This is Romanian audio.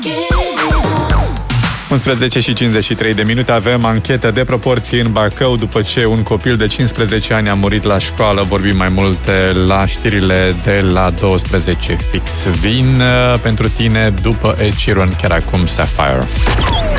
11 și 53 de minute, avem anchetă de proporții în Bacău după ce un copil de 15 ani a murit la școală. Vorbim mai multe la știrile de la 12 fix. Vin pentru tine după Ed Sheeran, chiar acum Sapphire.